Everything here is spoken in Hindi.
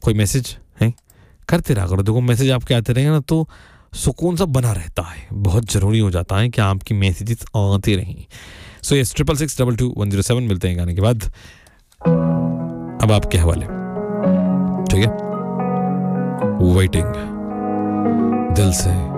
कोई मैसेज है करते रहा करो। देखो मैसेज आपके आते रहेंगे ना तो सुकून सा बना रहता है, बहुत ज़रूरी हो जाता है कि आपकी मैसेजेस आती रहें। सो ये 66622107 मिलते हैं गाने के बाद। अब आपके हवाले, ठीक है, वेटिंग दिल से